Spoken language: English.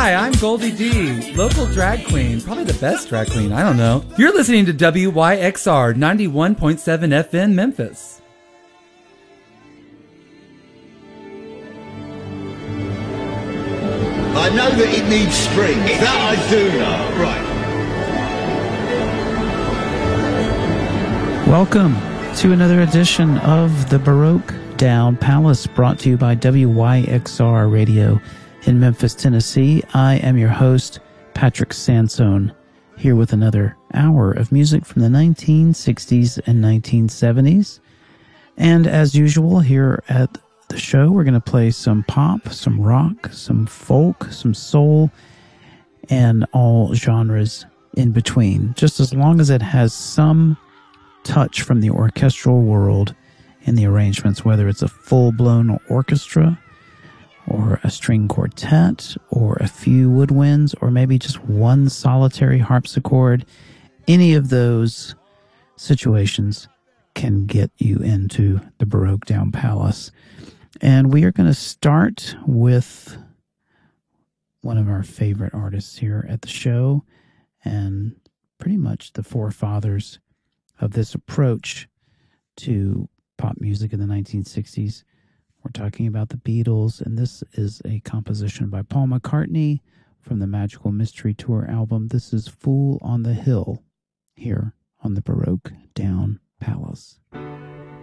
Hi, I'm Goldie D, local drag queen, probably the best drag queen, I don't know. You're listening to WYXR 91.7 FM Memphis. I know that it needs springs. That I do know. Right. Welcome to another edition of the Baroque Down Palace, brought to you by WYXR Radio in Memphis, Tennessee. I am your host, Patrick Sansone, here with another hour of music from the 1960s and 1970s. And as usual, here at the show, we're going to play some pop, some rock, some folk, some soul, and all genres in between, just as long as it has some touch from the orchestral world in the arrangements, whether it's a full-blown orchestra or a string quartet or a few woodwinds or maybe just one solitary harpsichord. Any of those situations can get you into the Baroque Down Palace. And we are going to start with one of our favorite artists here at the show, and pretty much the forefathers of this approach to pop music in the 1960s. We're talking about the Beatles, and this is a composition by Paul McCartney from the Magical Mystery Tour album. This is Fool on the Hill, here on the Baroque Down Palace.